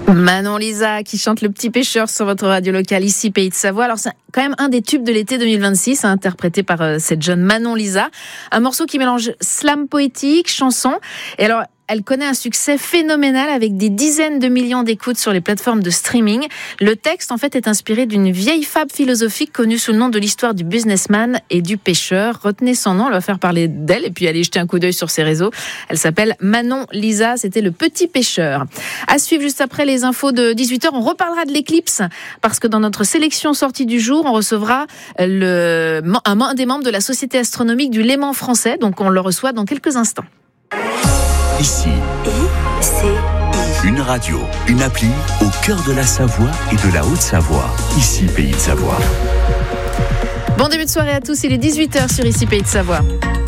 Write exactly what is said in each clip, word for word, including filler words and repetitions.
Manon Lisa qui chante Le Petit Pêcheur sur votre radio locale ici Pays de Savoie. Alors c'est quand même un des tubes de l'été deux mille vingt-six, hein, interprété par euh, cette jeune Manon Lisa. Un morceau qui mélange slam poétique, chanson. Et alors elle connaît un succès phénoménal avec des dizaines de millions d'écoutes sur les plateformes de streaming. Le texte, en fait, est inspiré d'une vieille fable philosophique connue sous le nom de l'histoire du businessman et du pêcheur. Retenez son nom, on va faire parler d'elle et puis allez jeter un coup d'œil sur ses réseaux. Elle s'appelle Manon Lisa, c'était Le Petit Pêcheur. À suivre juste après les infos de dix-huit heures, on reparlera de l'éclipse parce que dans notre sélection sortie du jour, on recevra le, un, un des membres de la Société astronomique du Léman français. Donc on le reçoit dans quelques instants. Ici, I, C, I. Une radio, une appli au cœur de la Savoie et de la Haute-Savoie. Ici, Pays de Savoie. Bon début de soirée à tous, il est dix-huit heures sur Ici, Pays de Savoie.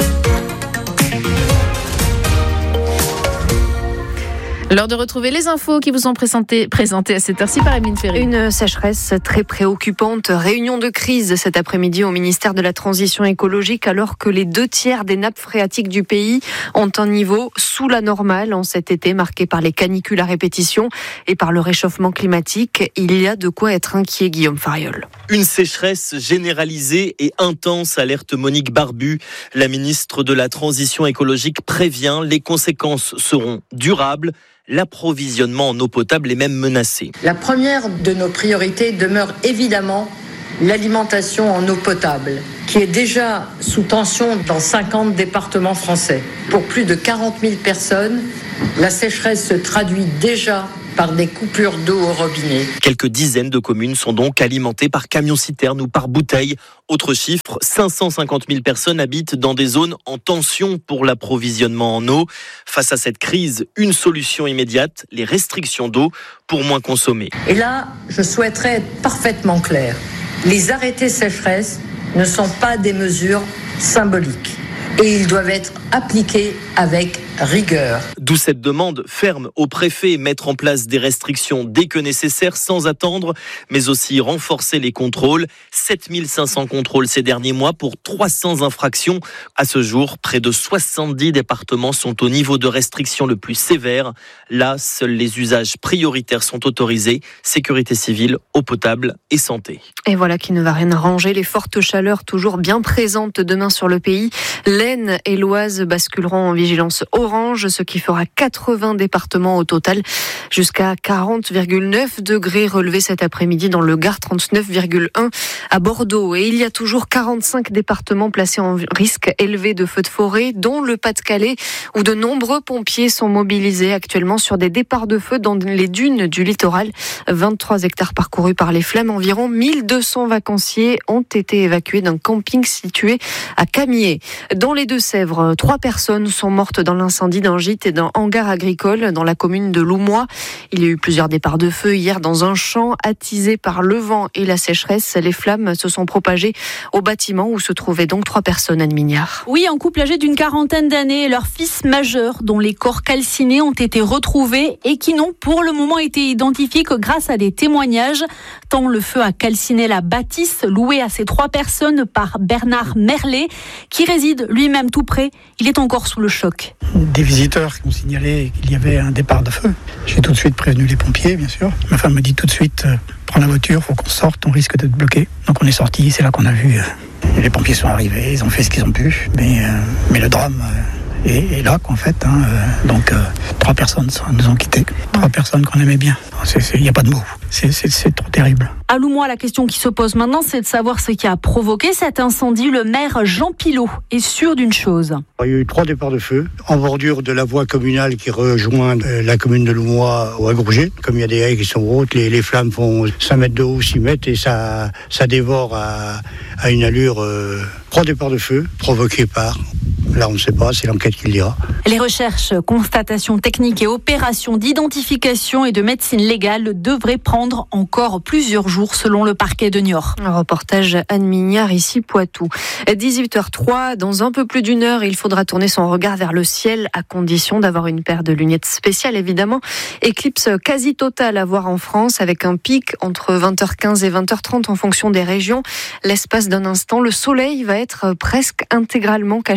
L'heure de retrouver les infos qui vous sont présentées, présentées à cette heure-ci par Emeline Ferry. Une sécheresse très préoccupante. Réunion de crise cet après-midi au ministère de la Transition écologique alors que les deux tiers des nappes phréatiques du pays ont un niveau sous la normale en cet été marqué par les canicules à répétition et par le réchauffement climatique. Il y a de quoi être inquiet, Guillaume Fariol. Une sécheresse généralisée et intense, alerte Monique Barbu. La ministre de la Transition écologique prévient, les conséquences seront durables. L'approvisionnement en eau potable est même menacé. La première de nos priorités demeure évidemment l'alimentation en eau potable, qui est déjà sous tension dans cinquante départements français. Pour plus de quarante mille personnes, la sécheresse se traduit déjà par des coupures d'eau au robinet. Quelques dizaines de communes sont donc alimentées par camions-citernes ou par bouteilles. Autre chiffre, cinq cent cinquante mille personnes habitent dans des zones en tension pour l'approvisionnement en eau. Face à cette crise, une solution immédiate, les restrictions d'eau pour moins consommer. Et là, je souhaiterais être parfaitement clair. Les arrêtés sécheresse ne sont pas des mesures symboliques et ils doivent être appliqués avec rigueur. D'où cette demande ferme au préfet, mettre en place des restrictions dès que nécessaire sans attendre, mais aussi renforcer les contrôles. sept mille cinq cents contrôles ces derniers mois pour trois cents infractions. À ce jour, près de soixante-dix départements sont au niveau de restriction le plus sévère. Là, seuls les usages prioritaires sont autorisés. Sécurité civile, eau potable et santé. Et voilà qui ne va rien arranger. Les fortes chaleurs toujours bien présentes demain sur le pays. L'Aisne et l'Oise basculeront en vigilance orange, ce qui fera quatre-vingts départements au total, jusqu'à quarante virgule neuf degrés relevés cet après-midi dans le Gard, trente-neuf virgule un à Bordeaux. Et il y a toujours quarante-cinq départements placés en risque élevé de feux de forêt, dont le Pas-de-Calais, où de nombreux pompiers sont mobilisés actuellement sur des départs de feu dans les dunes du littoral. vingt-trois hectares parcourus par les flammes, environ mille deux cents vacanciers ont été évacués d'un camping situé à Camiers. Dans les Deux-Sèvres, trois personnes sont mortes dans l'incendie d'un gîte et d'un hangar agricole dans la commune de Loumois. Il y a eu plusieurs départs de feu hier dans un champ attisé par le vent et la sécheresse. Les flammes se sont propagées au bâtiment où se trouvaient donc trois personnes, Anne Mignard. Oui, un couple âgé d'une quarantaine d'années et leur fils majeur dont les corps calcinés ont été retrouvés et qui n'ont pour le moment été identifiés que grâce à des témoignages. Tant le feu a calciné la bâtisse louée à ces trois personnes par Bernard Merlet qui réside lui-même tout près. Il est encore sous le choc. Des visiteurs qui m'ont signalé qu'il y avait un départ de feu. J'ai tout de suite prévenu les pompiers, bien sûr. Ma femme me dit tout de suite, euh, prends la voiture, faut qu'on sorte, on risque d'être bloqué. Donc on est sorti, c'est là qu'on a vu. Euh, les pompiers sont arrivés, ils ont fait ce qu'ils ont pu. Mais, euh, mais le drame euh, est, est là, en fait. Hein, euh, donc euh, trois personnes nous ont quittés. Trois personnes qu'on aimait bien. Il n'y a pas de mots. C'est, c'est, c'est trop terrible. À Loumois, la question qui se pose maintenant, c'est de savoir ce qui a provoqué cet incendie. Le maire Jean Pilot est sûr d'une chose. Il y a eu trois départs de feu en bordure de la voie communale qui rejoint la commune de Loumois au Agrogé. Comme il y a des haies qui sont hautes, les, les flammes font cinq mètres de haut, six mètres et ça, ça dévore à, à une allure. Euh, trois départs de feu provoqués par... Là, on ne sait pas, c'est l'enquête qui le dira. Les recherches, constatations techniques et opérations d'identification et de médecine légale devraient prendre encore plusieurs jours selon le parquet de Niort. Un reportage Anne Mignard, ici Poitou. dix-huit heures trois, dans un peu plus d'une heure, il faudra tourner son regard vers le ciel à condition d'avoir une paire de lunettes spéciales, évidemment. Éclipse quasi totale à voir en France avec un pic entre vingt heures quinze et vingt heures trente en fonction des régions. L'espace d'un instant, le soleil va être presque intégralement caché derrière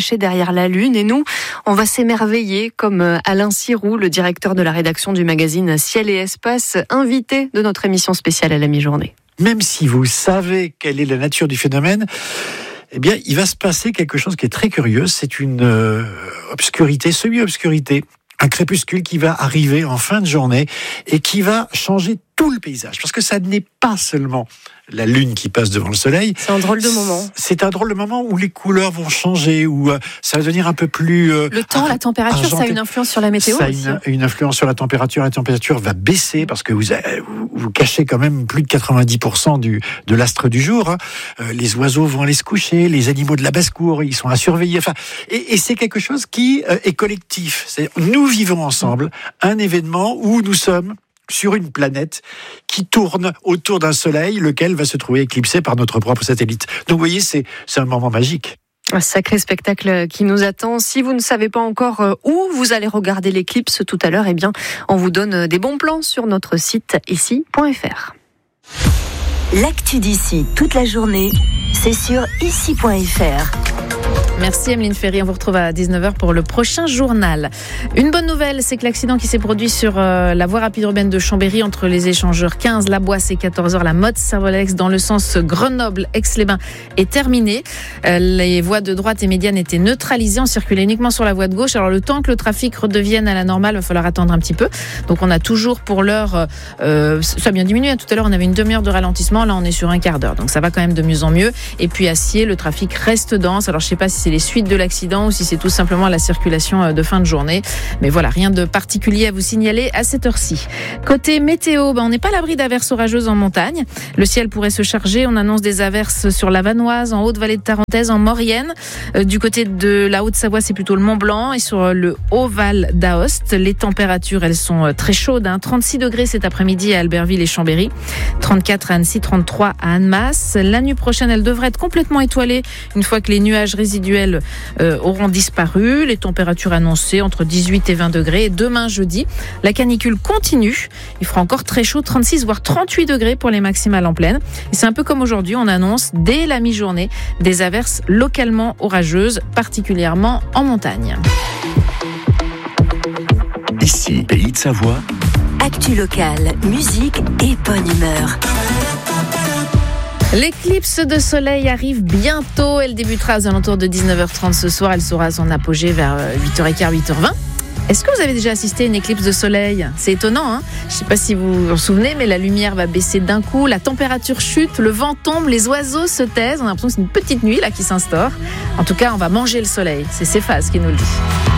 derrière la Lune. Et nous, on va s'émerveiller comme Alain Sirou, le directeur de la rédaction du magazine Ciel et Espace, invité de notre émission spéciale à la mi-journée. Même si vous savez quelle est la nature du phénomène, eh bien, il va se passer quelque chose qui est très curieux. C'est une euh, obscurité, semi-obscurité, un crépuscule qui va arriver en fin de journée et qui va changer tout le paysage. Parce que ça n'est pas seulement la Lune qui passe devant le Soleil. C'est un drôle de moment. C'est un drôle de moment où les couleurs vont changer, où euh, ça va devenir un peu plus... Euh, le temps, ar- la température, argenté. Ça a une influence sur la météo Ça a aussi. une, une influence sur la température. La température va baisser parce que vous, vous, vous cachez quand même plus de quatre-vingt-dix pour cent du, de l'astre du jour. Hein. Euh, les oiseaux vont aller se coucher, les animaux de la basse-cour, ils sont à surveiller. Enfin, et, et c'est quelque chose qui euh, est collectif. C'est, nous vivons ensemble un événement où nous sommes sur une planète qui tourne autour d'un soleil, lequel va se trouver éclipsé par notre propre satellite. Donc vous voyez, c'est, c'est un moment magique. Un sacré spectacle qui nous attend. Si vous ne savez pas encore où vous allez regarder l'éclipse tout à l'heure, eh bien, on vous donne des bons plans sur notre site ici point f r. L'actu d'ici toute la journée, c'est sur ici point f r. Merci Emeline Ferry, on vous retrouve à dix-neuf heures pour le prochain journal. Une bonne nouvelle, c'est que l'accident qui s'est produit sur euh, la voie rapide urbaine de Chambéry entre les échangeurs quinze, La Boisse et quatorze heures, la Motte Servolex dans le sens Grenoble-Aix-les-Bains est terminé. Euh, les voies de droite et médiane étaient neutralisées, on circulait uniquement sur la voie de gauche. Alors le temps que le trafic redevienne à la normale, il va falloir attendre un petit peu. Donc on a toujours pour l'heure, euh, ça a bien diminué. Tout à l'heure on avait une demi-heure de ralentissement, là on est sur un quart d'heure. Donc ça va quand même de mieux en mieux. Et puis à Sciez, le trafic reste dense. Alors je ne sais pas si c'est les suites de l'accident ou si c'est tout simplement la circulation de fin de journée. Mais voilà, rien de particulier à vous signaler à cette heure-ci. Côté météo, ben on n'est pas à l'abri d'averses orageuses en montagne. Le ciel pourrait se charger. On annonce des averses sur la Vanoise, en Haute-Vallée de Tarentaise, en Maurienne. Euh, du côté de la Haute-Savoie, c'est plutôt le Mont-Blanc. Et sur le Haut-Val d'Aoste, les températures, elles sont très chaudes. Hein. trente-six degrés cet après-midi à Albertville et Chambéry. trente-quatre à Annecy, trente-trois à Annemasse. La nuit prochaine, elle devrait être complètement étoilée une fois que les nuages résiduels Euh, auront disparu. Les températures annoncées entre dix-huit et vingt degrés. Et demain jeudi, la canicule continue. Il fera encore très chaud, trente-six voire trente-huit degrés pour les maximales en pleine. Et c'est un peu comme aujourd'hui, on annonce dès la mi-journée des averses localement orageuses, particulièrement en montagne. Ici, Pays de Savoie. Actu locale, musique et bonne humeur. L'éclipse de soleil arrive bientôt. Elle débutera aux alentours de dix-neuf heures trente ce soir. Elle sera à son apogée vers huit heures quinze, huit heures vingt. Est-ce que vous avez déjà assisté à une éclipse de soleil ? C'est étonnant, hein ? Je ne sais pas si vous vous en souvenez, mais la lumière va baisser d'un coup, la température chute, le vent tombe, les oiseaux se taisent. On a l'impression que c'est une petite nuit là qui s'instaure. En tout cas, on va manger le soleil. C'est Céphase qui nous le dit.